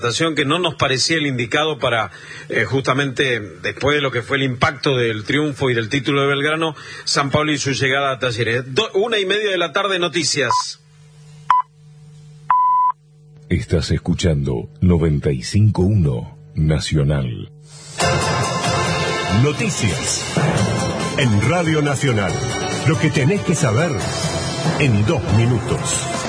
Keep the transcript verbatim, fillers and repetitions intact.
que no nos parecía el indicado para eh, justamente después de lo que fue el impacto del triunfo y del título de Belgrano, San Pablo y su llegada a Talleres. Do, una y media de la tarde, noticias. Estás escuchando noventa y cinco punto uno Nacional. Noticias en Radio Nacional. Lo que tenés que saber en dos minutos.